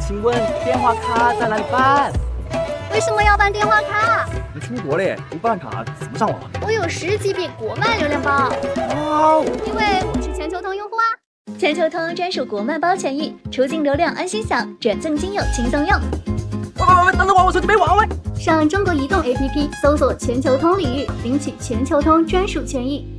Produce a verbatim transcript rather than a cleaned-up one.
请问电话卡在哪里办？ 为什么要办电话卡？ 你出国嘞，不办卡怎么上网？ 我有十 G B 国漫流量包。 哇哦！ 因为我是全球通用户啊。全球通专属国漫包权益，出境流量安心享，转赠金友轻松用。 喂喂喂，等等我，我手机没网喂！ 上中国移动 A P P 搜索全球通领域，领取全球通专属权益。